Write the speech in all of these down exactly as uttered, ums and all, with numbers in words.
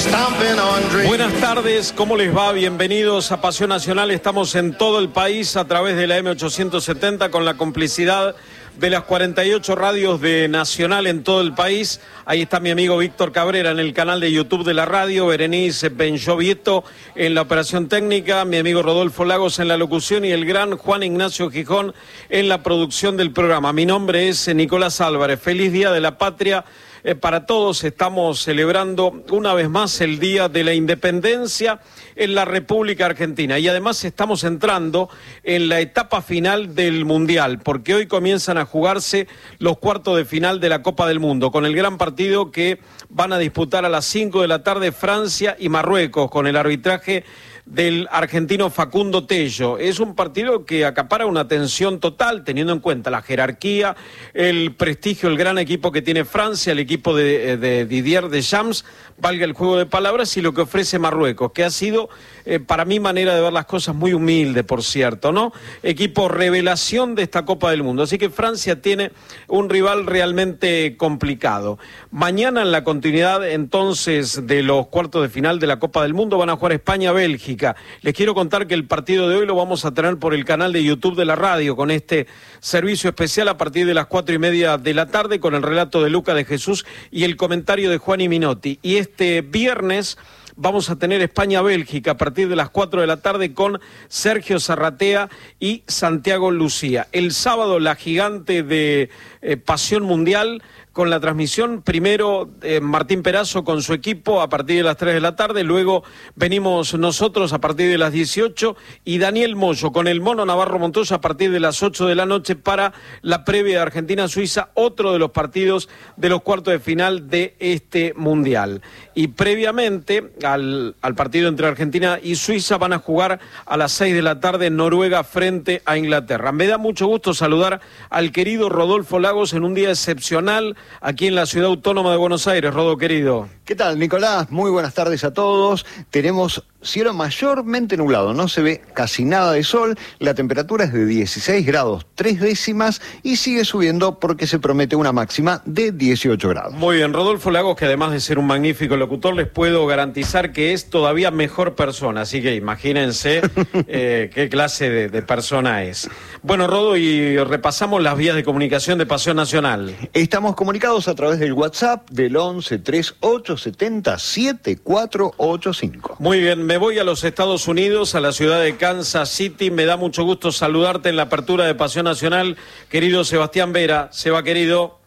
Buenas tardes, ¿cómo les va? Bienvenidos a Pasión Nacional. Estamos en todo el país a través de la eme ochocientos setenta con la complicidad de las cuarenta y ocho radios de Nacional en todo el país. Ahí está mi amigo Víctor Cabrera en el canal de YouTube de la radio, Berenice Benchovieto en la operación técnica, mi amigo Rodolfo Lagos en la locución y el gran Juan Ignacio Gijón en la producción del programa. Mi nombre es Nicolás Álvarez. Feliz Día de la Patria. Eh, para todos estamos celebrando una vez más el Día de la Independencia en la República Argentina y además estamos entrando en la etapa final del Mundial porque hoy comienzan a jugarse los cuartos de final de la Copa del Mundo con el gran partido que van a disputar a las cinco de la tarde Francia y Marruecos con el arbitraje del argentino Facundo Tello. Es un partido que acapara una atención total, teniendo en cuenta la jerarquía, el prestigio, el gran equipo que tiene Francia, el equipo de, de Didier Deschamps, valga el juego de palabras, y lo que ofrece Marruecos, que ha sido, eh, para mi manera de ver las cosas, muy humilde, por cierto, ¿no? Equipo revelación de esta Copa del Mundo. Así que Francia tiene un rival realmente complicado. Mañana, en la continuidad, entonces, de los cuartos de final de la Copa del Mundo, van a jugar España-Bélgica. Les quiero contar que el partido de hoy lo vamos a tener por el canal de YouTube de la radio con este servicio especial a partir de las cuatro y media de la tarde con el relato de Luca de Jesús y el comentario de Juani Minotti. Y este viernes vamos a tener España-Bélgica a partir de las cuatro de la tarde con Sergio Zarratea y Santiago Lucía. El sábado la gigante de eh, Pasión Mundial con la transmisión, primero eh, Martín Perazo con su equipo a partir de las tres de la tarde, luego venimos nosotros a partir de las dieciocho y Daniel Moyo con el Mono Navarro Montoya a partir de las ocho de la noche para la previa de Argentina-Suiza, otro de los partidos de los cuartos de final de este Mundial. Y previamente al, al partido entre Argentina y Suiza van a jugar a las seis de la tarde Noruega frente a Inglaterra. Me da mucho gusto saludar al querido Rodolfo Lagos en un día excepcional aquí en la Ciudad Autónoma de Buenos Aires. Rodo, querido. ¿Qué tal, Nicolás? Muy buenas tardes a todos. Tenemos cielo mayormente nublado, no se ve casi nada de sol, la temperatura es de dieciséis grados tres décimas y sigue subiendo porque se promete una máxima de dieciocho grados. Muy bien, Rodolfo Lagos, que además de ser un magnífico locutor, les puedo garantizar que es todavía mejor persona, así que imagínense eh, qué clase de, de persona es. Bueno, Rodo, y repasamos las vías de comunicación de Pasión Nacional. Estamos comunicados a través del WhatsApp del once treinta y ocho setenta setenta y cuatro ochenta y cinco. Muy bien. Me voy a los Estados Unidos, a la ciudad de Kansas City. Me da mucho gusto saludarte en la apertura de Pasión Nacional, querido Sebastián Vera. Seba, querido.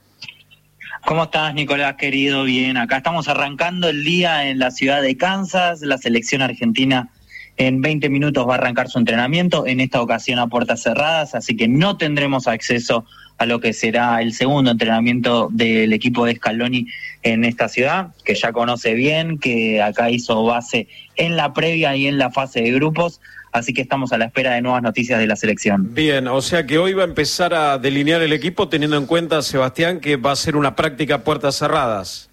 ¿Cómo estás, Nicolás, querido? Bien, acá estamos arrancando el día en la ciudad de Kansas. La selección argentina en veinte minutos va a arrancar su entrenamiento, en esta ocasión a puertas cerradas, así que no tendremos acceso a lo que será el segundo entrenamiento del equipo de Scaloni en esta ciudad, que ya conoce bien, que acá hizo base en la previa y en la fase de grupos, así que estamos a la espera de nuevas noticias de la selección. Bien, o sea que hoy va a empezar a delinear el equipo teniendo en cuenta, Sebastián, que va a ser una práctica a puertas cerradas.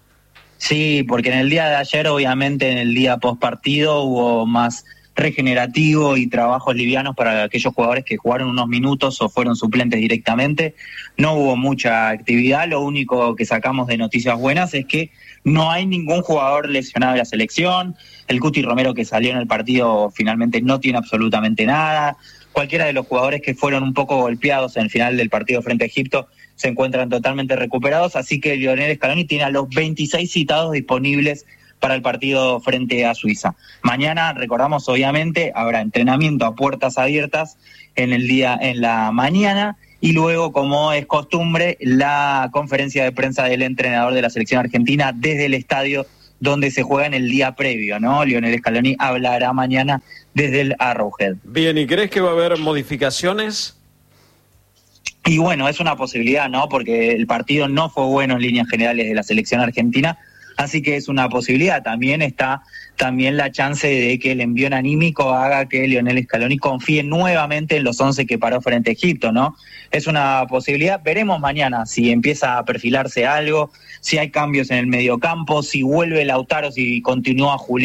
Sí, porque en el día de ayer, obviamente en el día post partido, hubo más regenerativo y trabajos livianos para aquellos jugadores que jugaron unos minutos o fueron suplentes directamente. No hubo mucha actividad, lo único que sacamos de noticias buenas es que no hay ningún jugador lesionado de la selección. El Cuti Romero, que salió en el partido, finalmente no tiene absolutamente nada. Cualquiera de los jugadores que fueron un poco golpeados en el final del partido frente a Egipto se encuentran totalmente recuperados, así que Lionel Scaloni tiene a los veintiséis citados disponibles para el partido frente a Suiza. Mañana, recordamos, obviamente, habrá entrenamiento a puertas abiertas en el día, en la mañana, y luego, como es costumbre, la conferencia de prensa del entrenador de la selección argentina desde el estadio donde se juega en el día previo, ¿no? Lionel Scaloni hablará mañana desde el Arrowhead. Bien, ¿y crees que va a haber modificaciones? Y bueno, es una posibilidad, ¿no? Porque el partido no fue bueno en líneas generales de la selección argentina, así que es una posibilidad. También está también la chance de que el envío anímico haga que Lionel Scaloni confíe nuevamente en los once que paró frente a Egipto, ¿no? Es una posibilidad. Veremos mañana si empieza a perfilarse algo, si hay cambios en el mediocampo, si vuelve Lautaro, si continúa Julián.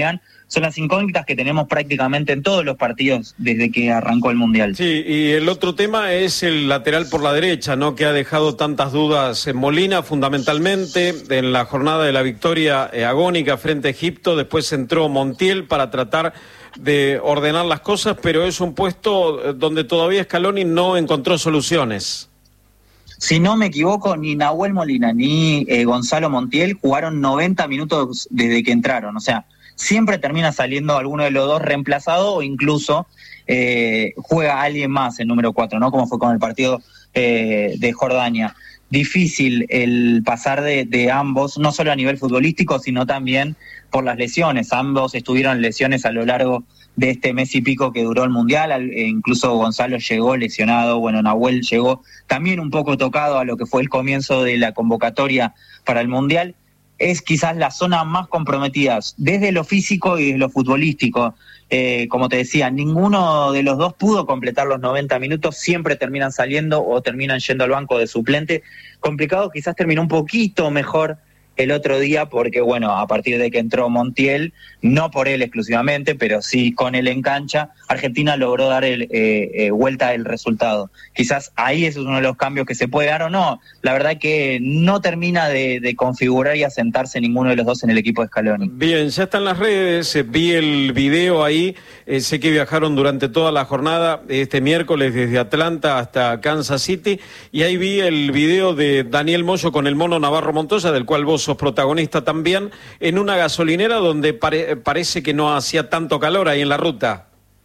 son las incógnitas que tenemos prácticamente en todos los partidos desde que arrancó el Mundial. Sí, y el otro tema es el lateral por la derecha, ¿no? Que ha dejado tantas dudas en Molina, fundamentalmente en la jornada de la victoria eh, agónica frente a Egipto. Después entró Montiel para tratar de ordenar las cosas, pero es un puesto donde todavía Scaloni no encontró soluciones. Si no me equivoco, ni Nahuel Molina ni eh, Gonzalo Montiel jugaron noventa minutos desde que entraron, o sea, siempre termina saliendo alguno de los dos reemplazado o incluso eh, juega alguien más el número cuatro, ¿no? Como fue con el partido eh, de Jordania. Difícil el pasar de, de ambos, no solo a nivel futbolístico, sino también por las lesiones. Ambos estuvieron lesiones a lo largo de este mes y pico que duró el Mundial, e incluso Gonzalo llegó lesionado, bueno, Nahuel llegó también un poco tocado a lo que fue el comienzo de la convocatoria para el Mundial. Es quizás la zona más comprometida desde lo físico y desde lo futbolístico. Eh, como te decía, ninguno de los dos pudo completar los noventa minutos, siempre terminan saliendo o terminan yendo al banco de suplente. Complicado, quizás terminó un poquito mejor el otro día porque, bueno, a partir de que entró Montiel, no por él exclusivamente, pero sí con él en cancha, Argentina logró dar el, eh, eh, vuelta el resultado. Quizás ahí es uno de los cambios que se puede dar o no. La verdad que no termina de, de configurar y asentarse ninguno de los dos en el equipo de Scaloni. Bien, ya están las redes, eh, vi el video ahí, eh, sé que viajaron durante toda la jornada, este miércoles desde Atlanta hasta Kansas City, y ahí vi el video de Daniel Moyo con el Mono Navarro Montoya, del cual vos sos protagonista también, en una gasolinera donde pare, parece que no hacía tanto calor ahí en la ruta.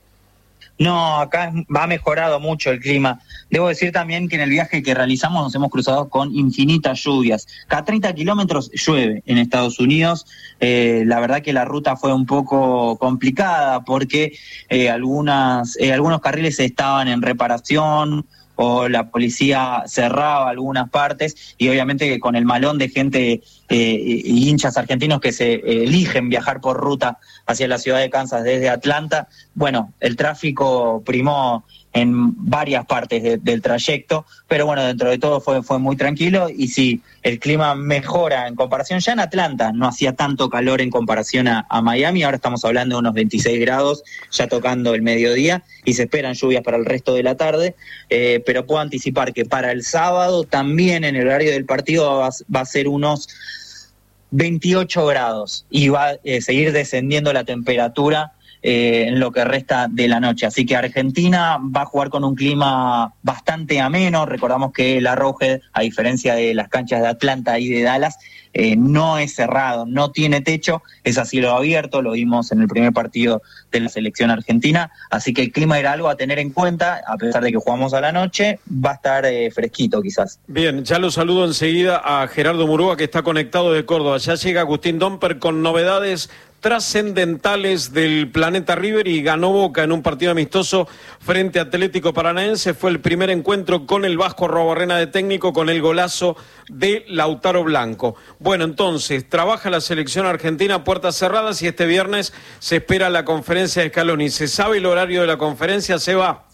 No, acá ha mejorado mucho el clima. Debo decir también que en el viaje que realizamos nos hemos cruzado con infinitas lluvias. Cada treinta kilómetros llueve en Estados Unidos. Eh, la verdad que la ruta fue un poco complicada porque eh, algunas, eh, algunos carriles estaban en reparación o la policía cerraba algunas partes, y obviamente que con el malón de gente eh, y hinchas argentinos que se eh, eligen viajar por ruta hacia la ciudad de Kansas desde Atlanta, bueno, el tráfico primó en varias partes de, del trayecto, pero bueno, dentro de todo fue, fue muy tranquilo, y sí, el clima mejora en comparación. Ya en Atlanta no hacía tanto calor en comparación a, a Miami, ahora estamos hablando de unos veintiséis grados, ya tocando el mediodía, y se esperan lluvias para el resto de la tarde, eh, pero puedo anticipar que para el sábado también en el horario del partido va, va a ser unos veintiocho grados, y va a eh, seguir descendiendo la temperatura Eh, en lo que resta de la noche. Así que Argentina va a jugar con un clima bastante ameno. Recordamos que el Arrowhead, a diferencia de las canchas de Atlanta y de Dallas, eh, no es cerrado, no tiene techo, es a cielo abierto, lo vimos en el primer partido de la selección argentina, así que el clima era algo a tener en cuenta, a pesar de que jugamos a la noche, va a estar eh, fresquito quizás. Bien, ya lo saludo enseguida a Gerardo Murúa, que está conectado de Córdoba. Ya llega Agustín Domper con novedades trascendentales del Planeta River, y ganó Boca en un partido amistoso frente a Atlético Paranaense. Fue el primer encuentro con el Vasco Arruabarrena de técnico, con el golazo de Lautaro Blanco. Bueno, entonces, trabaja la selección argentina a puertas cerradas, y este viernes se espera la conferencia de Scaloni. ¿Se sabe el horario de la conferencia, Seba?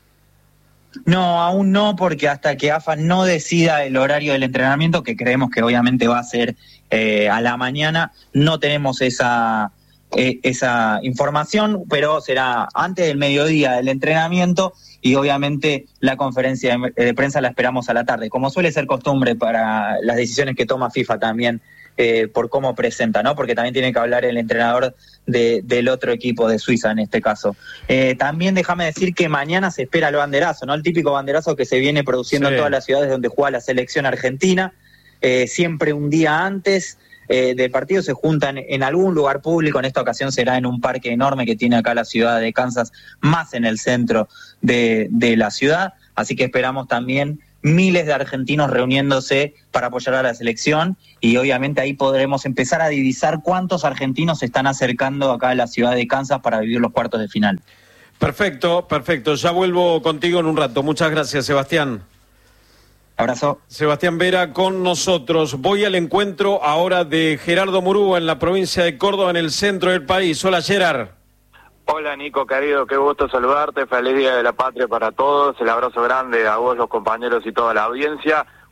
No, aún no, porque hasta que A F A no decida el horario del entrenamiento, que creemos que obviamente va a ser eh, a la mañana, no tenemos esa, eh, esa información, pero será antes del mediodía del entrenamiento, y obviamente la conferencia de, de prensa la esperamos a la tarde, como suele ser costumbre para las decisiones que toma FIFA también, eh, por cómo presenta, ¿no? Porque también tiene que hablar el entrenador de, del otro equipo de Suiza en este caso. Eh, también déjame decir que mañana se espera el banderazo, ¿no? El típico banderazo que se viene produciendo sí. en todas las ciudades donde juega la selección argentina. Eh, siempre un día antes eh, del partido se juntan en algún lugar público. En esta ocasión será en un parque enorme que tiene acá la ciudad de Kansas, más en el centro de, de la ciudad. Así que esperamos también miles de argentinos reuniéndose para apoyar a la selección, y obviamente ahí podremos empezar a divisar cuántos argentinos se están acercando acá a la ciudad de Kansas para vivir los cuartos de final. Perfecto, perfecto. Ya vuelvo contigo en un rato. Muchas gracias, Sebastián. Abrazo. Sebastián Vera con nosotros. Voy al encuentro ahora de Gerardo Murúa en la provincia de Córdoba, en el centro del país. Hola, Gerard. Hola, Nico, querido, qué gusto saludarte. Feliz Día de la Patria para todos. El abrazo grande a vos, los compañeros y toda la audiencia.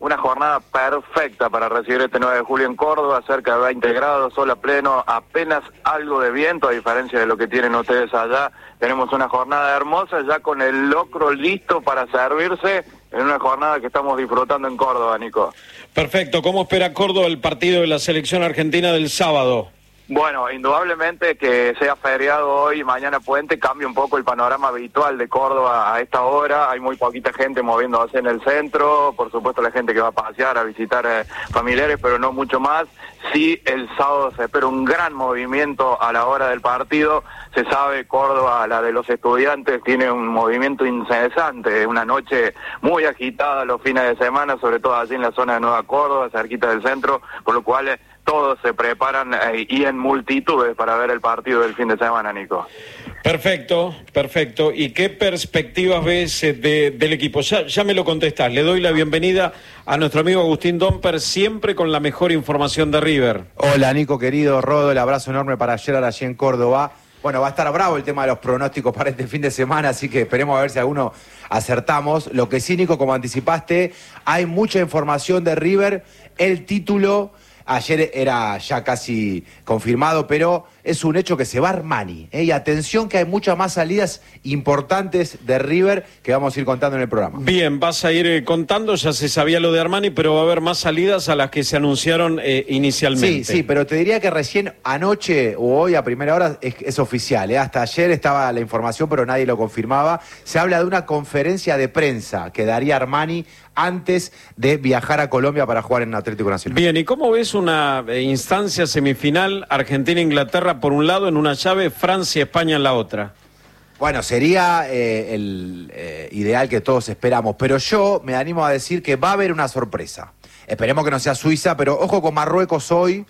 una jornada perfecta para recibir este nueve de julio en Córdoba, cerca de veinte grados, sol a pleno, apenas algo de viento, a diferencia de lo que tienen ustedes allá. Tenemos una jornada hermosa, ya con el locro listo para servirse, en una jornada que estamos disfrutando en Córdoba, Nico. Perfecto. ¿Cómo espera Córdoba el partido de la selección argentina del sábado? Bueno, indudablemente que sea feriado hoy y mañana puente cambia un poco el panorama habitual de Córdoba a esta hora. Hay muy poquita gente moviéndose en el centro, por supuesto la gente que va a pasear, a visitar eh, familiares, pero no mucho más. Sí, el sábado se espera un gran movimiento a la hora del partido. Se sabe, Córdoba, la de los estudiantes, tiene un movimiento incesante, una noche muy agitada los fines de semana, sobre todo allí en la zona de Nueva Córdoba, cerquita del centro, por lo cual todos se preparan eh, y en multitudes para ver el partido del fin de semana, Nico. Perfecto, perfecto. ¿Y qué perspectivas ves eh, de, del equipo? Ya, ya me lo contestás. Le doy la bienvenida a nuestro amigo Agustín Domper, siempre con la mejor información de River. Hola, Nico, querido. Rodo, el abrazo enorme para Gerard allí en Córdoba. Bueno, va a estar bravo el tema de los pronósticos para este fin de semana, así que esperemos a ver si alguno acertamos. Lo que sí, Nico, como anticipaste, hay mucha información de River. El título ayer era ya casi confirmado, pero es un hecho que se va Armani, ¿eh? Y atención que hay muchas más salidas importantes de River que vamos a ir contando en el programa. Bien, vas a ir eh, contando, ya se sabía lo de Armani, pero va a haber más salidas a las que se anunciaron eh, inicialmente. Sí, sí, pero te diría que recién anoche o hoy a primera hora es, es oficial, ¿eh? Hasta ayer estaba la información, pero nadie lo confirmaba. Se habla de una conferencia de prensa que daría Armani antes de viajar a Colombia para jugar en Atlético Nacional. Bien, ¿y cómo ves una eh, instancia semifinal Argentina-Inglaterra por un lado en una llave, Francia-España en la otra? Bueno, sería eh, el eh, ideal que todos esperamos, pero yo me animo a decir que va a haber una sorpresa. Esperemos que no sea Suiza, pero ojo con Marruecos hoy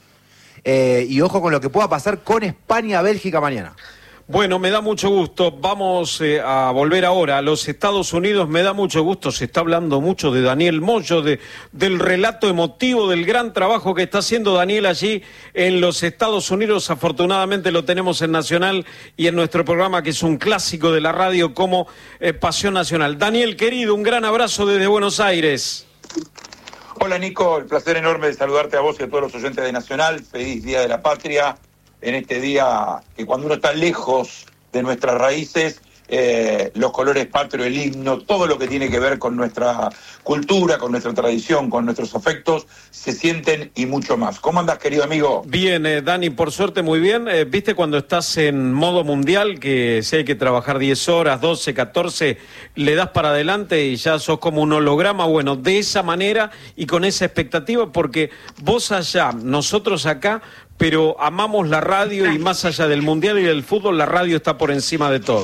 eh, y ojo con lo que pueda pasar con España-Bélgica mañana. Bueno, me da mucho gusto. Vamos eh, a volver ahora a los Estados Unidos. Me da mucho gusto. Se está hablando mucho de Daniel Moyo, de, del relato emotivo, del gran trabajo que está haciendo Daniel allí en los Estados Unidos. Afortunadamente lo tenemos en Nacional y en nuestro programa, que es un clásico de la radio como eh, Pasión Nacional. Daniel, querido, un gran abrazo desde Buenos Aires. Hola, Nico. El placer enorme de saludarte a vos y a todos los oyentes de Nacional. Feliz Día de la Patria. En este día que cuando uno está lejos de nuestras raíces, eh, los colores patrios, el himno, todo lo que tiene que ver con nuestra cultura, con nuestra tradición, con nuestros afectos, se sienten y mucho más. ¿Cómo andás, querido amigo? Bien, eh, Dani, por suerte muy bien. Eh, ¿Viste cuando estás en modo mundial, que si hay que trabajar diez horas, doce, catorce, le das para adelante y ya sos como un holograma? Bueno, de esa manera y con esa expectativa, porque vos allá, nosotros acá, pero amamos la radio y más allá del mundial y del fútbol, la radio está por encima de todo.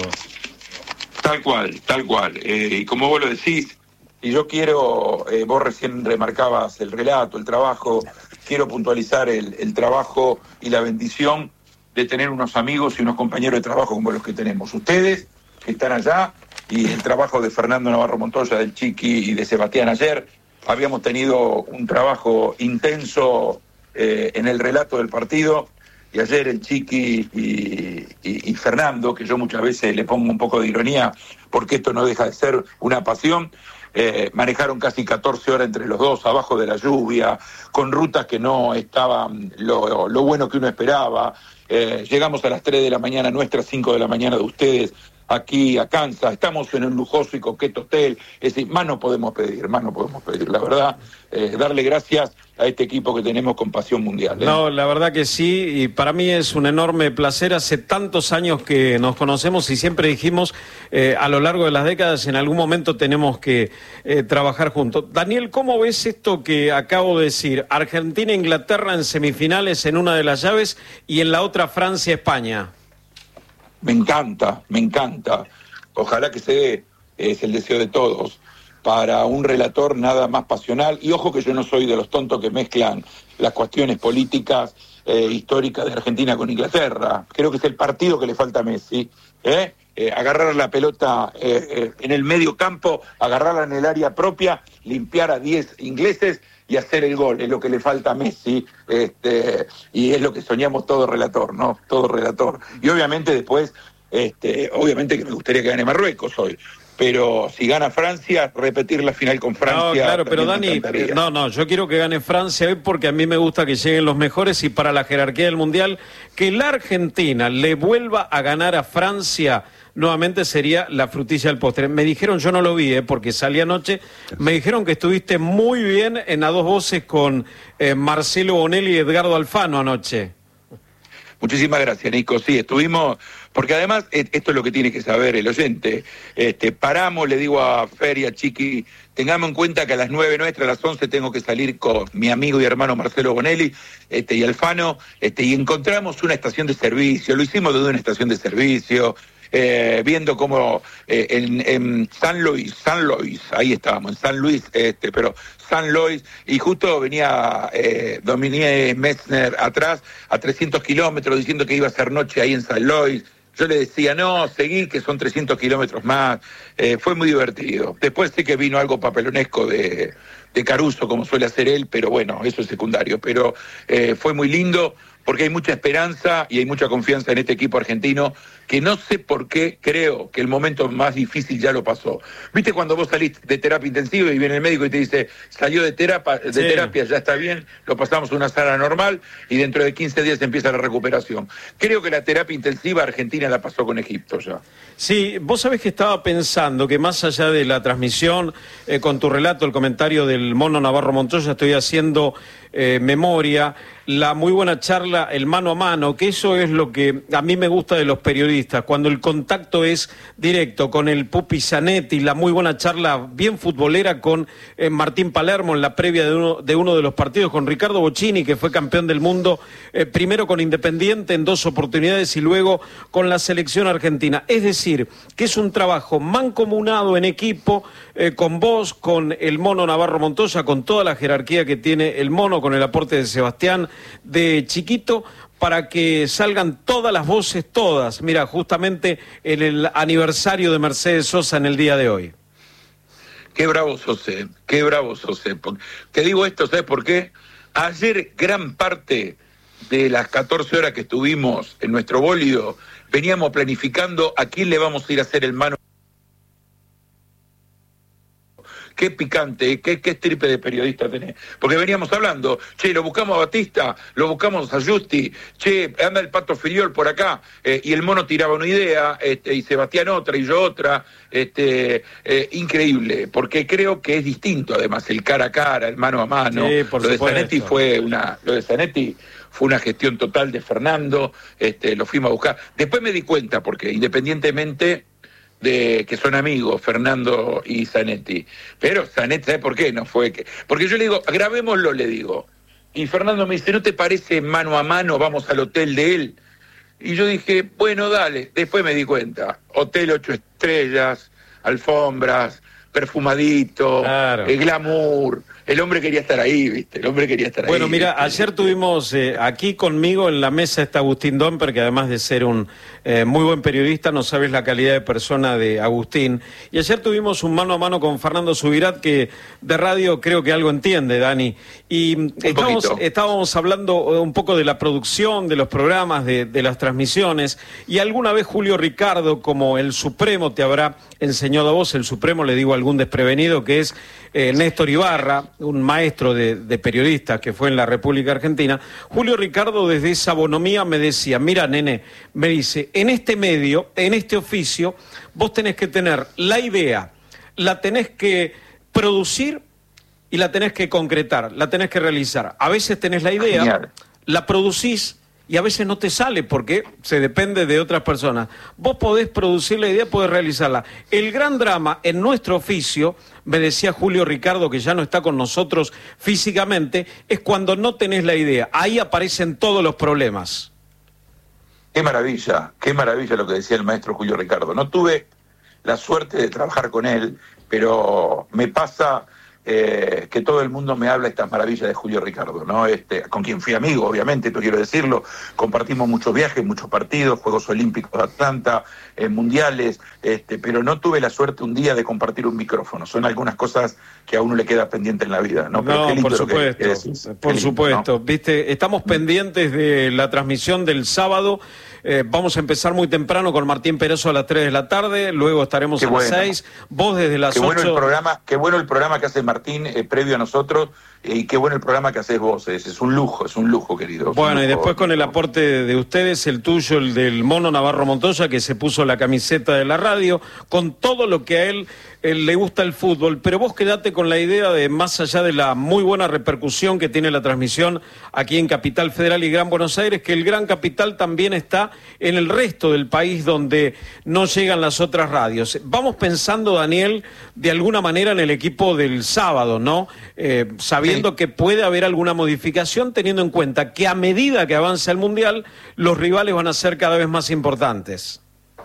Tal cual, tal cual. Eh, y como vos lo decís, y yo quiero, eh, vos recién remarcabas el relato, el trabajo, quiero puntualizar el, el trabajo y la bendición de tener unos amigos y unos compañeros de trabajo como los que tenemos. Ustedes, que están allá, y el trabajo de Fernando Navarro Montoya, del Chiqui y de Sebastián ayer. Habíamos tenido un trabajo intenso Eh, en el relato del partido, y ayer el Chiqui y, y, y Fernando, que yo muchas veces le pongo un poco de ironía, porque esto no deja de ser una pasión, eh, manejaron casi catorce horas entre los dos, abajo de la lluvia, con rutas que no estaban lo, lo bueno que uno esperaba. Eh, llegamos a las tres de la mañana nuestras, cinco de la mañana de ustedes, aquí a Kansas, estamos en un lujoso y coqueto hotel, es decir, más no podemos pedir, más no podemos pedir, la verdad, eh, darle gracias a este equipo que tenemos con pasión mundial, ¿eh? No, la verdad que sí, y para mí es un enorme placer. Hace tantos años que nos conocemos y siempre dijimos eh, a lo largo de las décadas, en algún momento tenemos que eh, trabajar juntos. Daniel, ¿cómo ves esto que acabo de decir? Argentina e Inglaterra en semifinales en una de las llaves y en la otra Francia-España. Me encanta, me encanta. Ojalá que se dé, es el deseo de todos. Para un relator nada más pasional, y ojo que yo no soy de los tontos que mezclan las cuestiones políticas eh, históricas de Argentina con Inglaterra. Creo que es el partido que le falta a Messi, ¿eh? Eh, agarrar la pelota eh, eh, en el medio campo, agarrarla en el área propia, limpiar a diez ingleses y hacer el gol, es lo que le falta a Messi, este, y es lo que soñamos todo relator, ¿no? Todo relator. Y obviamente después, este, obviamente que me gustaría que gane Marruecos hoy, pero si gana Francia, repetir la final con Francia. No, claro, pero Dani, no, no, yo quiero que gane Francia hoy porque a mí me gusta que lleguen los mejores y para la jerarquía del Mundial, que la Argentina le vuelva a ganar a Francia nuevamente sería la frutilla del postre. Me dijeron, yo no lo vi, eh, porque salí anoche, me dijeron que estuviste muy bien en A Dos Voces con eh, Marcelo Bonelli y Edgardo Alfano anoche. Muchísimas gracias, Nico. Sí, estuvimos, porque además esto es lo que tiene que saber el oyente. Este, paramos, le digo a Fer y a Chiqui, tengamos en cuenta que a las nueve nuestra, a las once tengo que salir con mi amigo y hermano Marcelo Bonelli este, y Alfano, este, y encontramos una estación de servicio, lo hicimos desde una estación de servicio, eh, viendo cómo eh, en, en San Luis, San Luis, ahí estábamos, en San Luis, este, pero San Luis, y justo venía eh, Dominique Metzner atrás a trescientos kilómetros diciendo que iba a ser noche ahí en San Luis. Yo le decía, no, seguí, que son trescientos kilómetros más. Eh, fue muy divertido. Después sí que vino algo papelonesco de, de Caruso, como suele hacer él, pero bueno, eso es secundario. Pero eh, fue muy lindo porque hay mucha esperanza y hay mucha confianza en este equipo argentino, que no sé por qué creo que el momento más difícil ya lo pasó. ¿Viste cuando vos salís de terapia intensiva y viene el médico y te dice, salió de terapia, de sí. terapia, ya está bien, lo pasamos a una sala normal y dentro de quince días empieza la recuperación? Creo que la terapia intensiva Argentina la pasó con Egipto ya. Sí, vos sabés que estaba pensando que más allá de la transmisión, eh, con tu relato, el comentario del Mono Navarro Montoya, estoy haciendo eh, memoria, la muy buena charla, el mano a mano, que eso es lo que a mí me gusta de los periodistas, cuando el contacto es directo con el Pupi Zanetti, la muy buena charla bien futbolera con eh, Martín Palermo en la previa de uno, de uno de los partidos, con Ricardo Bocchini, que fue campeón del mundo, eh, primero con Independiente en dos oportunidades y luego con la selección argentina. Es decir, que es un trabajo mancomunado en equipo, eh, con vos, con el Mono Navarro Montoya, con toda la jerarquía que tiene el Mono, con el aporte de Sebastián, de Chiquito, para que salgan todas las voces, todas. Mira, justamente en el aniversario de Mercedes Sosa en el día de hoy. Qué bravo sos, eh. Qué bravo sos. Eh. Te digo esto, ¿sabes por qué? Ayer gran parte de las catorce horas que estuvimos en nuestro bólido, veníamos planificando a quién le vamos a ir a hacer el mano. Qué picante, qué, qué estripe de periodista tenés. Porque veníamos hablando, che, lo buscamos a Batista, lo buscamos a Justi, che, anda el Pato Filiol por acá, eh, y el Mono tiraba una idea, este, y Sebastián otra, y yo otra, este, eh, increíble, porque creo que es distinto, además, el cara a cara, el mano a mano. Sí, por lo de supuesto. Zanetti fue una, lo de Zanetti fue una gestión total de Fernando, este, lo fuimos a buscar. Después me di cuenta, porque independientemente de que son amigos, Fernando y Zanetti. Pero Zanetti, ¿sabes por qué? No fue que... Porque yo le digo, grabémoslo, le digo. Y Fernando me dice, ¿no te parece mano a mano? Vamos al hotel de él. Y yo dije, bueno, dale. Después me di cuenta. Hotel ocho estrellas, alfombras, perfumadito, claro. El glamour. El hombre quería estar ahí, ¿viste? El hombre quería estar bueno, ahí. Bueno, mira, ¿viste? ayer tuvimos eh, aquí conmigo en la mesa está Agustín Domper, que además de ser un eh, muy buen periodista, no sabes la calidad de persona de Agustín. Y ayer tuvimos un mano a mano con Fernando Subirat, que de radio creo que algo entiende, Dani. Y estábamos, estábamos hablando un poco de la producción, de los programas, de, de las transmisiones. Y alguna vez Julio Ricardo, como el Supremo te habrá enseñado a vos, el Supremo, le digo a algún desprevenido, que es eh, Néstor Ibarra, un maestro de, de periodistas que fue en la República Argentina. Julio Ricardo desde esa bonomía me decía, mira, nene, me dice, en este medio, en este oficio, vos tenés que tener la idea, la tenés que producir y la tenés que concretar, la tenés que realizar. A veces tenés la idea, Genial. La producís y a veces no te sale porque se depende de otras personas. Vos podés producir la idea, podés realizarla. El gran drama en nuestro oficio, me decía Julio Ricardo, que ya no está con nosotros físicamente, es cuando no tenés la idea. Ahí aparecen todos los problemas. Qué maravilla, qué maravilla lo que decía el maestro Julio Ricardo. No tuve la suerte de trabajar con él, pero me pasa eh, que todo el mundo me habla estas maravillas de Julio Ricardo, ¿no? Este, con quien fui amigo, obviamente, esto quiero decirlo. Compartimos muchos viajes, muchos partidos, Juegos Olímpicos de Atlanta, eh, mundiales, este, pero no tuve la suerte un día de compartir un micrófono. Son algunas cosas que a uno le queda pendiente en la vida, ¿no? Pero no, qué lindo por lo que- supuesto, que decís. por Qué lindo, supuesto. ¿no? Viste, estamos pendientes de la transmisión del sábado. Eh, vamos a empezar muy temprano con Martín Perezo a las tres de la tarde, luego estaremos Qué a bueno. las seis, vos desde las Qué bueno el ocho. programa, qué bueno el programa que hace Martín eh, previo a nosotros eh, y qué bueno el programa que haces vos. Es, es un lujo, es un lujo, querido. Es un Bueno, y lujo. después con el aporte de ustedes, el tuyo, el del Mono Navarro Montoya, que se puso la camiseta de la radio, con todo lo que a él, él le gusta el fútbol. Pero vos quedate con la idea de, más allá de la muy buena repercusión que tiene la transmisión aquí en Capital Federal y Gran Buenos Aires, que el Gran Capital también está en el resto del país donde no llegan las otras radios. Vamos pensando, Daniel, de alguna manera en el equipo del sábado, ¿no? Eh, sabiendo Sí. que puede haber alguna modificación, teniendo en cuenta que a medida que avanza el Mundial, los rivales van a ser cada vez más importantes.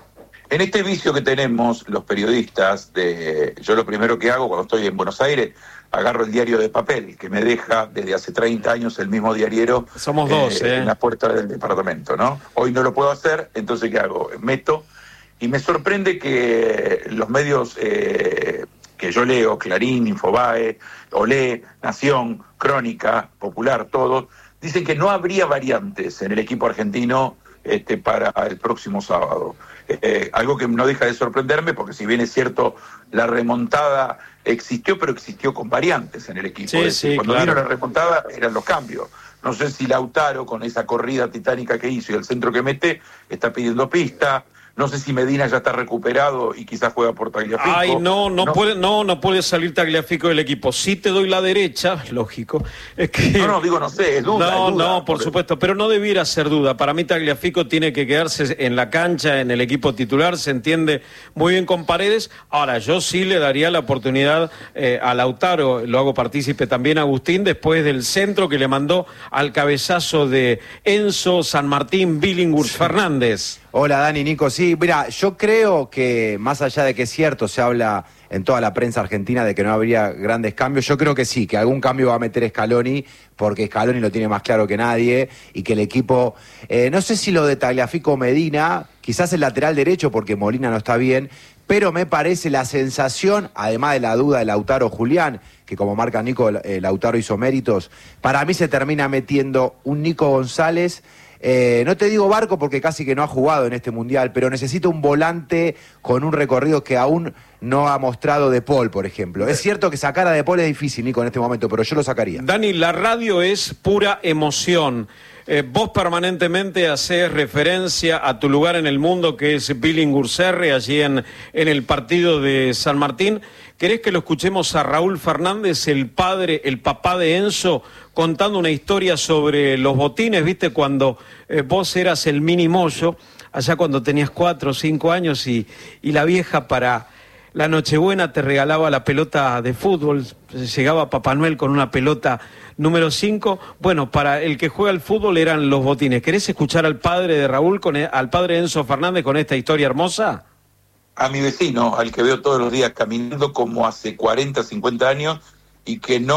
En este vicio que tenemos los periodistas, de, yo lo primero que hago cuando estoy en Buenos Aires, agarro el diario de papel, que me deja desde hace treinta años el mismo diariero. Somos dos, ¿eh? En la puerta del departamento, ¿no? Hoy no lo puedo hacer, entonces ¿qué hago? Meto, y me sorprende que los medios eh, que yo leo, Clarín, Infobae, Olé, Nación, Crónica, Popular, todos, dicen que no habría variantes en el equipo argentino este, para el próximo sábado. Eh, algo que no deja de sorprenderme, porque si bien es cierto, la remontada existió, pero existió con variantes en el equipo. Sí, Es decir, sí, cuando claro. vino la remontada eran los cambios. No sé si Lautaro, con esa corrida titánica que hizo y el centro que mete, está pidiendo pista. No sé si Medina ya está recuperado y quizás juega por Tagliafico. Ay, no, no, puede, no, no puede salir Tagliafico del equipo. Sí te doy la derecha, lógico. Es que No, no, digo, no sé, es duda. No, es duda, no, por porque- supuesto, pero no debiera ser duda. Para mí Tagliafico tiene que quedarse en la cancha, en el equipo titular, se entiende muy bien con Paredes. Ahora, yo sí le daría la oportunidad eh, a Lautaro, lo hago partícipe también a Agustín, después del centro que le mandó al cabezazo de Enzo, San Martín, Billinghurst, Fernández. Hola Dani, Nico, sí, mira, yo creo que más allá de que es cierto, se habla en toda la prensa argentina de que no habría grandes cambios, yo creo que sí, que algún cambio va a meter Scaloni, porque Scaloni lo tiene más claro que nadie, y que el equipo, eh, no sé si lo de Tagliafico o Medina, quizás el lateral derecho, porque Molina no está bien, pero me parece la sensación, además de la duda de Lautaro Julián, que como marca Nico, eh, Lautaro hizo méritos, para mí se termina metiendo un Nico González. Eh, no te digo Barco porque casi que no ha jugado en este Mundial, pero necesito un volante con un recorrido que aún no ha mostrado De Paul, por ejemplo. Es cierto que sacar a De Paul es difícil, Nico, en este momento, pero yo lo sacaría. Dani, la radio es pura emoción. Eh, vos permanentemente haces referencia a tu lugar en el mundo, que es Billinghurst, allí en, en el partido de San Martín. ¿Querés que lo escuchemos a Raúl Fernández, el padre, el papá de Enzo, contando una historia sobre los botines? ¿Viste? Cuando eh, vos eras el mini Moyo, allá cuando tenías cuatro o cinco años y, y la vieja para la Nochebuena te regalaba la pelota de fútbol, llegaba Papá Noel con una pelota número cinco. Bueno, para el que juega al fútbol eran los botines. ¿Querés escuchar al padre de Raúl, con, al padre de Enzo Fernández con esta historia hermosa? A mi vecino, al que veo todos los días caminando como hace cuarenta, cincuenta años, y que no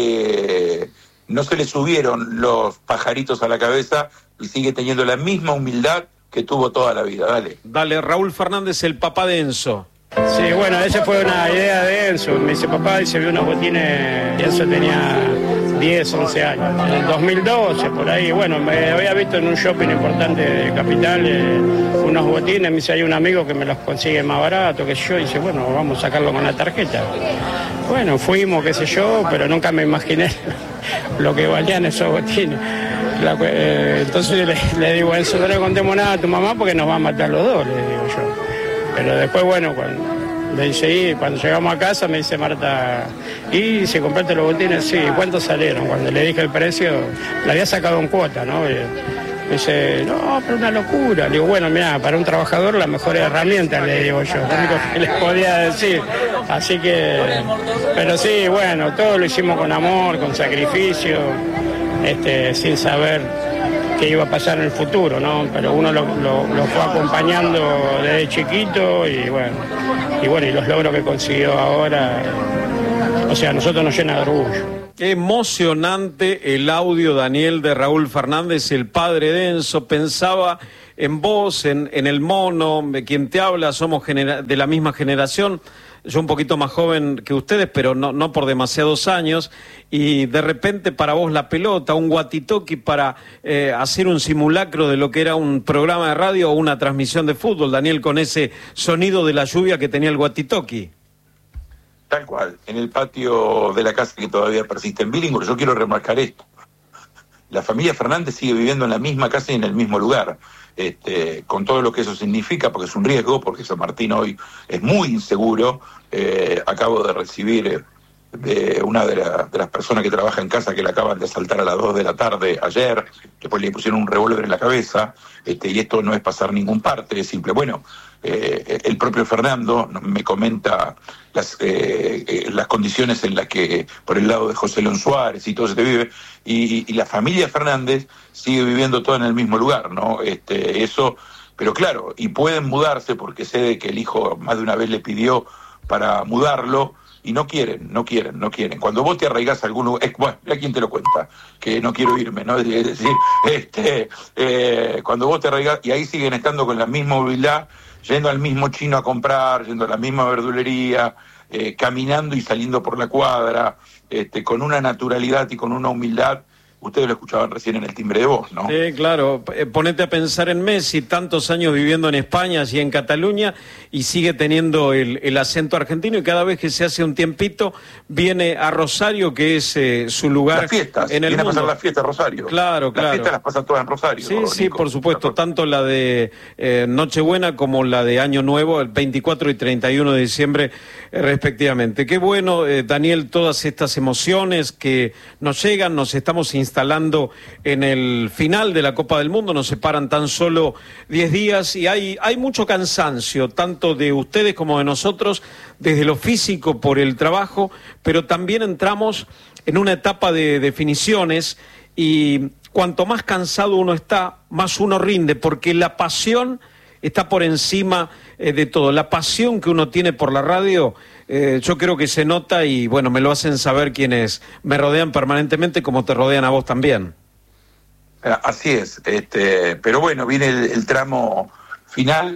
le no se le subieron los pajaritos a la cabeza y sigue teniendo la misma humildad que tuvo toda la vida. Dale. Dale, Raúl Fernández, el papá de Enzo. Sí, bueno, esa fue una idea de Enzo. Me dice, papá, y se vio unos botines, Enzo tenía diez, once años. En el dos mil doce, por ahí, bueno, me había visto en un shopping importante de Capital eh, unos botines, me dice, hay un amigo que me los consigue más barato, que yo, y dice, bueno, vamos a sacarlo con la tarjeta. Bueno, fuimos, qué sé yo, pero nunca me imaginé lo que valían esos botines. La, eh, entonces le, le digo a Enzo, no le contemos nada a tu mamá porque nos va a matar los dos, le digo yo. Pero después, bueno, cuando le dice, y cuando llegamos a casa me dice Marta, ¿y si compraste los botines? Sí, ¿cuántos salieron? Cuando le dije el precio, le había sacado en cuota, ¿no? Y me dice, no, pero una locura. Le digo, bueno, mira, para un trabajador la mejor herramienta, le digo yo, lo único que les podía decir. Así que, pero sí, bueno, todo lo hicimos con amor, con sacrificio, este, sin saber qué iba a pasar en el futuro, ¿no? Pero uno lo, lo, lo fue acompañando desde chiquito y bueno, y bueno, y los logros que consiguió ahora O sea, a nosotros nos llena de orgullo. Emocionante el audio, Daniel, de Raúl Fernández, el padre de Enzo. Pensaba en vos, en, en el mono, quien te habla, somos genera- de la misma generación. Yo un poquito más joven que ustedes, pero no, no por demasiados años, y de repente para vos la pelota, un walkie-talkie para eh, hacer un simulacro de lo que era un programa de radio o una transmisión de fútbol, Daniel, con ese sonido de la lluvia que tenía el walkie-talkie. Tal cual, en el patio de la casa que todavía persiste en Billinghurst. Yo quiero remarcar esto. La familia Fernández sigue viviendo en la misma casa y en el mismo lugar, este, con todo lo que eso significa, porque es un riesgo, porque San Martín hoy es muy inseguro. Eh, acabo de recibir eh, de una de, la, de las personas que trabaja en casa que la acaban de asaltar a las dos de la tarde ayer, después le pusieron un revólver en la cabeza, este, y esto no es pasar ningún parte, es simple. Bueno, eh, el propio Fernando me comenta las, eh, eh, las condiciones en las que por el lado de José León Suárez y todo se te vive, y, y la familia Fernández sigue viviendo todo en el mismo lugar, ¿no? Este, eso, pero claro, y pueden mudarse porque sé de que el hijo más de una vez le pidió para mudarlo, y no quieren, no quieren, no quieren. Cuando vos te arraigás a algún lugar, es, bueno, mira quién te lo cuenta, que no quiero irme, ¿no? Es decir, este, eh, cuando vos te arraigás, y ahí siguen estando con la misma movilidad, yendo al mismo chino a comprar, yendo a la misma verdulería, eh, caminando y saliendo por la cuadra, este, con una naturalidad y con una humildad. Ustedes lo escuchaban recién en el timbre de voz, ¿no? Sí, claro. Ponete a pensar en Messi, tantos años viviendo en España y en Cataluña, y sigue teniendo el, el acento argentino, y cada vez que se hace un tiempito viene a Rosario, que es eh, su lugar. Las fiestas, en el viene mundo. a pasar las fiestas Rosario. Claro, claro. Las fiestas las pasan todas en Rosario. Sí, Nico. sí, por supuesto, tanto la de eh, Nochebuena como la de Año Nuevo, el veinticuatro y treinta y uno de diciembre, eh, respectivamente. Qué bueno, eh, Daniel, todas estas emociones que nos llegan, nos estamos instalando en el final de la Copa del Mundo, nos separan tan solo diez días, y hay, hay mucho cansancio, tanto de ustedes como de nosotros, desde lo físico por el trabajo, pero también entramos en una etapa de definiciones, y cuanto más cansado uno está, más uno rinde, porque la pasión está por encima eh, de todo. La pasión que uno tiene por la radio, eh, yo creo que se nota, y bueno, me lo hacen saber quienes me rodean permanentemente, como te rodean a vos también. Así es, este, pero bueno, viene el, el tramo final,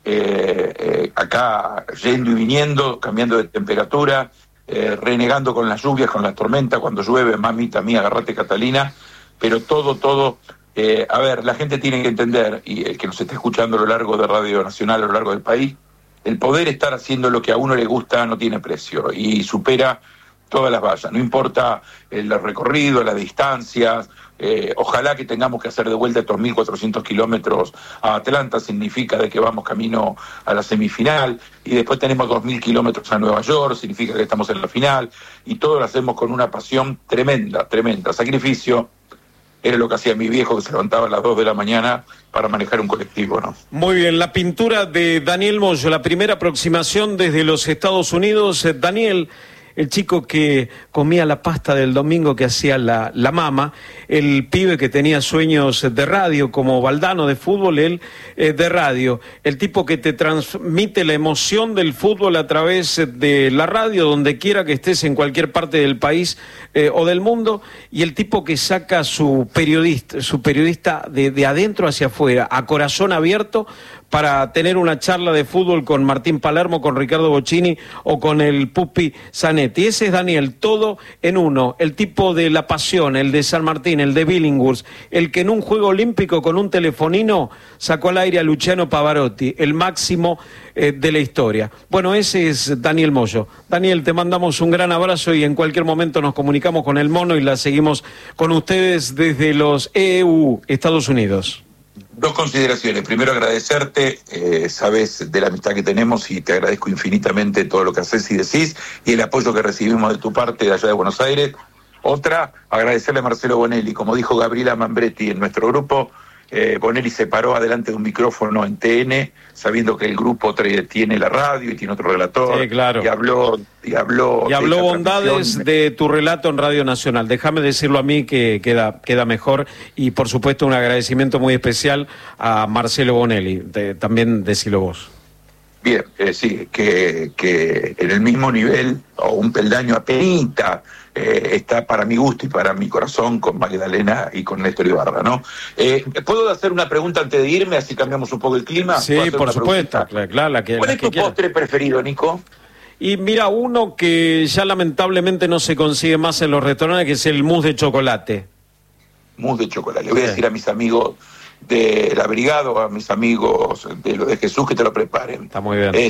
eh, eh, acá yendo y viniendo, cambiando de temperatura, eh, renegando con las lluvias, con las tormentas, cuando llueve, mamita mía, agarrate Catalina, pero todo, todo, eh, a ver, la gente tiene que entender, y el que nos esté escuchando a lo largo de Radio Nacional, a lo largo del país, el poder estar haciendo lo que a uno le gusta no tiene precio, y supera todas las vallas, no importa el recorrido, las distancias. Eh, ojalá que tengamos que hacer de vuelta estos mil cuatrocientos kilómetros a Atlanta, significa de que vamos camino a la semifinal, y después tenemos dos mil kilómetros a Nueva York, significa que estamos en la final, y todo lo hacemos con una pasión tremenda, tremenda. Sacrificio era lo que hacía mi viejo, que se levantaba a las dos de la mañana para manejar un colectivo, ¿no? Muy bien, la pintura de Daniel Moyo, la primera aproximación desde los Estados Unidos. Eh, Daniel, el chico que comía la pasta del domingo que hacía la, la mama, el pibe que tenía sueños de radio, como Valdano de fútbol, él eh, de radio, el tipo que te transmite la emoción del fútbol a través de la radio, donde quiera que estés, en cualquier parte del país eh, o del mundo, y el tipo que saca su periodista, su periodista de, de adentro hacia afuera, a corazón abierto, para tener una charla de fútbol con Martín Palermo, con Ricardo Bocchini o con el Pupi Zanetti. Ese es Daniel, todo en uno, el tipo de la pasión, el de San Martín, el de Billinghurst, el que en un juego olímpico con un telefonino sacó al aire a Luciano Pavarotti, el máximo eh, de la historia. Bueno, ese es Daniel Moyo. Daniel, te mandamos un gran abrazo, y en cualquier momento nos comunicamos con el Mono y la seguimos con ustedes desde los E U, Estados Unidos. Dos consideraciones. Primero, agradecerte, eh, sabes de la amistad que tenemos, y te agradezco infinitamente todo lo que haces y decís, y el apoyo que recibimos de tu parte de allá de Buenos Aires. Otra, agradecerle a Marcelo Bonelli. Como dijo Gabriela Mambretti en nuestro grupo, eh, Bonelli se paró adelante de un micrófono en T N, sabiendo que el grupo tiene la radio y tiene otro relator. Sí, claro. Y habló, y habló, y habló bondades de tu relato en Radio Nacional. Déjame decirlo a mí, que queda, queda mejor, y por supuesto un agradecimiento muy especial a Marcelo Bonelli. De, también decilo vos. Bien, es decir, que, que en el mismo nivel, o un peldaño apenita, eh, está para mi gusto y para mi corazón con Magdalena y con Néstor Ibarra, ¿no? Eh, ¿Puedo hacer una pregunta antes de irme, así cambiamos un poco el clima? Sí, por supuesto, claro, claro, la que ¿Cuál la es tu que postre preferido, Nico? Y mira, uno que ya lamentablemente no se consigue más en los restaurantes, que es el mousse de chocolate. Mousse de chocolate. Le voy a Sí. decir a mis amigos de la brigada o a mis amigos de lo de Jesús que te lo preparen. Está muy bien.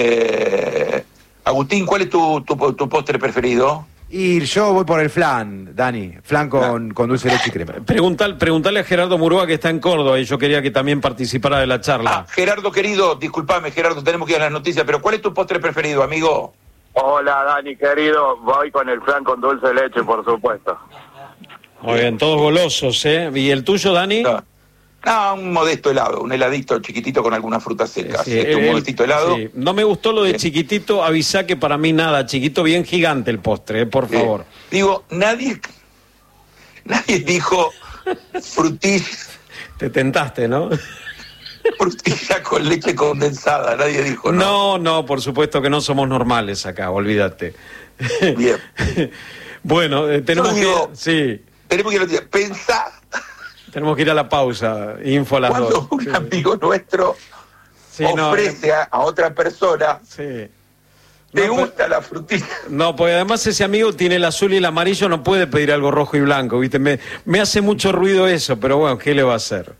Este, Agustín, ¿cuál es tu, tu, tu postre preferido? Y yo voy por el flan, Dani. Flan con, con dulce de leche y crema. Preguntal, preguntale a Gerardo Murúa, que está en Córdoba, y yo quería que también participara de la charla. Ah, Gerardo querido, discúlpame, Gerardo, tenemos que ir a las noticias, pero ¿cuál es tu postre preferido, amigo? Hola, Dani, querido. Voy con el flan con dulce de leche, por supuesto. Muy bien, todos golosos, ¿eh? ¿Y el tuyo, Dani? No, no, un modesto helado, un heladito chiquitito con algunas frutas secas. Sí, este, un el- modestito helado. sí. No me gustó lo de Bien. chiquitito, avisá que para mí nada, chiquito, bien gigante el postre, ¿eh? Por Eh, favor. digo, nadie, nadie dijo frutilla, Te tentaste, ¿no? frutilla con leche condensada, nadie dijo no. No, no, por supuesto que no somos normales acá, olvídate. Bien. Bueno, eh, tenemos Yo que... digo- Sí, Tenemos que ir a la noticia. Pensá tenemos que ir a la pausa, info a las cuando dos. un Sí. amigo nuestro Sí, no, ofrece a, a otra persona, Sí. ¿te No, gusta la frutilla? No, porque además ese amigo tiene el azul y el amarillo, no puede pedir algo rojo y blanco, ¿viste? Me, me hace mucho ruido eso, pero bueno, ¿qué le va a hacer?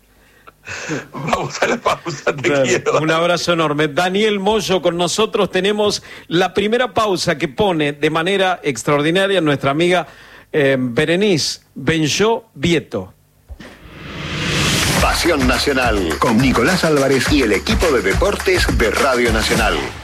Vamos a la pausa, te Dale, quiero. un abrazo enorme. Daniel Moyo con nosotros. Tenemos la primera pausa que pone de manera extraordinaria nuestra amiga eh, Berenice Benjó Vieto. Pasión Nacional con Nicolás Álvarez y el equipo de deportes de Radio Nacional.